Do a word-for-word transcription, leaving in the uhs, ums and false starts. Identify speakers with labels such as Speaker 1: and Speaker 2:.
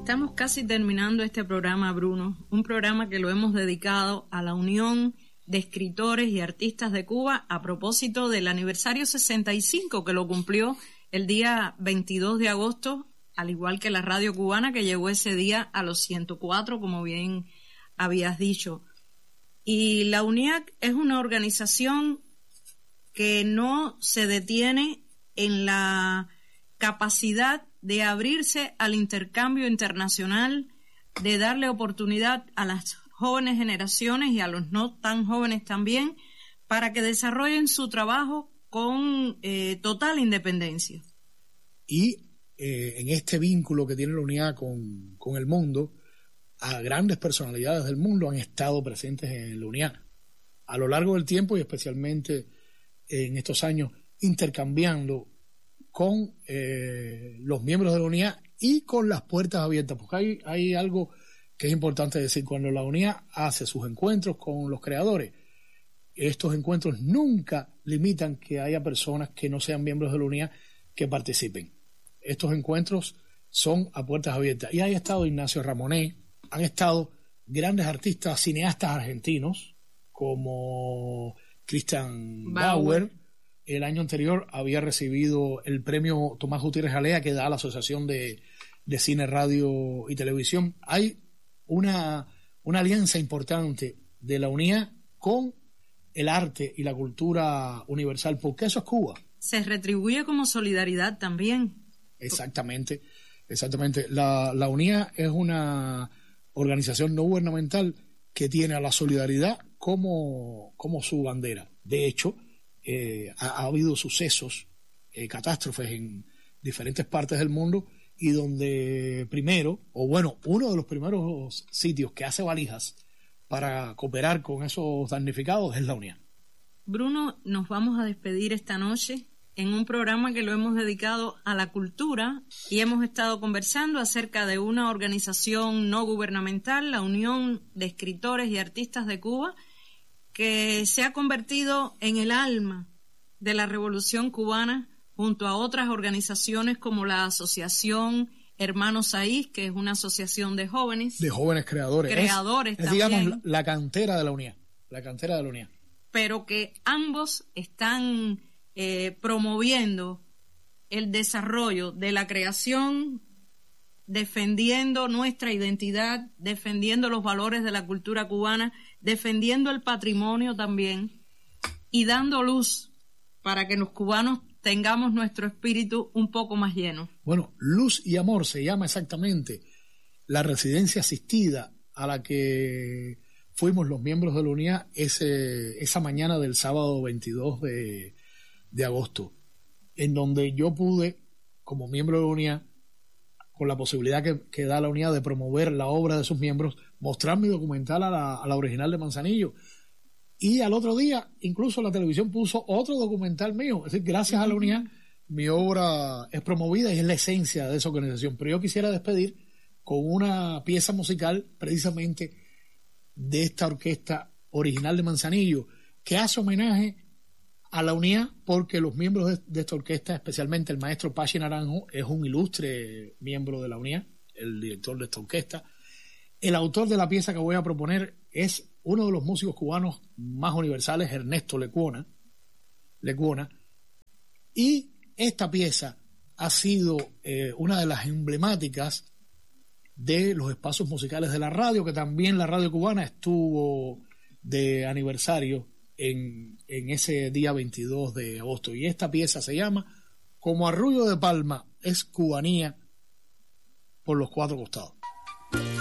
Speaker 1: Estamos casi terminando este programa, Bruno, un programa que lo hemos dedicado a la Unión de Escritores y Artistas de Cuba a propósito del aniversario sesenta y cinco que lo cumplió el día veintidós de agosto, al igual que la radio cubana que llegó ese día a los ciento cuatro, como bien habías dicho. Y la UNIAC es una organización que no se detiene en la capacidad de abrirse al intercambio internacional, de darle oportunidad a las jóvenes generaciones y a los no tan jóvenes también, para que desarrollen su trabajo con eh, total independencia.
Speaker 2: Y eh, en este vínculo que tiene la unidad con, con el mundo, a grandes personalidades del mundo han estado presentes en la unidad a lo largo del tiempo y especialmente en estos años, intercambiando con eh, los miembros de la unidad y con las puertas abiertas, porque hay, hay algo que es importante decir. Cuando la unidad hace sus encuentros con los creadores, estos encuentros nunca limitan que haya personas que no sean miembros de la unidad que participen. Estos encuentros son a puertas abiertas. Y ahí ha estado Ignacio Ramonet, han estado grandes artistas, cineastas argentinos, como Christian Bauer. Bauer. El año anterior había recibido el premio Tomás Gutiérrez Alea que da la Asociación de, de Cine, Radio y Televisión. Hay una, una alianza importante de la UNIA con el arte y la cultura universal, porque eso es Cuba.
Speaker 1: Se retribuye como solidaridad también.
Speaker 2: Exactamente, exactamente. La, la UNIA es una organización no gubernamental que tiene a la solidaridad como, como su bandera. De hecho, Eh, ha, ha habido sucesos, eh, catástrofes en diferentes partes del mundo, y donde primero, o bueno, uno de los primeros sitios que hace valijas para cooperar con esos damnificados es la UNIA.
Speaker 1: Bruno, nos vamos a despedir esta noche en un programa que lo hemos dedicado a la cultura y hemos estado conversando acerca de una organización no gubernamental, la Unión de Escritores y Artistas de Cuba, que se ha convertido en el alma de la Revolución Cubana junto a otras organizaciones como la Asociación Hermanos Saiz, que es una asociación de jóvenes.
Speaker 2: De jóvenes creadores.
Speaker 1: Creadores
Speaker 2: es, es
Speaker 1: también.
Speaker 2: digamos, la, la cantera de la UNIA. La cantera de la UNIA.
Speaker 1: Pero que ambos están eh, promoviendo el desarrollo de la creación, defendiendo nuestra identidad, defendiendo los valores de la cultura cubana, defendiendo el patrimonio también y dando luz para que los cubanos tengamos nuestro espíritu un poco más lleno.
Speaker 2: Bueno, Luz y Amor se llama exactamente la residencia asistida a la que fuimos los miembros de la UNIA ese, esa mañana del sábado veintidós de, de agosto, en donde yo pude, como miembro de la UNIA, con la posibilidad que, que da la unidad de promover la obra de sus miembros, mostrar mi documental a la, a la original de Manzanillo. Y al otro día, incluso la televisión puso otro documental mío. Es decir, gracias a la unidad, mi obra es promovida y es la esencia de esa organización. Pero yo quisiera despedir con una pieza musical, precisamente de esta orquesta original de Manzanillo, que hace homenaje a la unidad, porque los miembros de, de esta orquesta, especialmente el maestro Pachi Naranjo, es un ilustre miembro de la unidad, el director de esta orquesta. El autor de la pieza que voy a proponer es uno de los músicos cubanos más universales, Ernesto Lecuona, Lecuona, y esta pieza ha sido eh, una de las emblemáticas de los espacios musicales de la radio, que también la radio cubana estuvo de aniversario En, en ese día veintidós de agosto, y esta pieza se llama Como Arrullo de Palma, es cubanía por los cuatro costados.